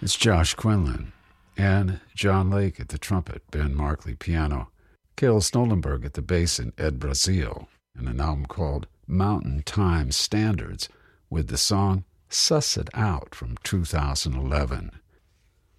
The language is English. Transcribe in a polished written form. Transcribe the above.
It's Josh Quinlan and John Lake at the trumpet, Ben Markley piano, Cale Stolenberg at the bass, and Ed Brazil, in an album called Mountain Time Standards with the song Suss It Out from 2011.